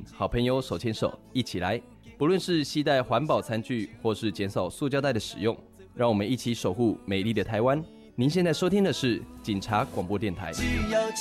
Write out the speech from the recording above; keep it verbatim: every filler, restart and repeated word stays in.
好朋友手牵手一起来，不论是携带环保餐具或是减少塑胶袋的使用，让我们一起守护美丽的台湾。您现在收听的是警察广播电台。